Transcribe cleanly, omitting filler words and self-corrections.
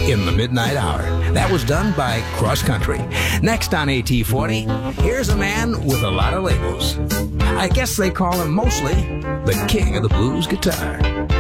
in the midnight hour. That was done by Cross Country. Next on AT40, here's a man with a lot of labels. I guess they call him mostly the king of the blues guitar.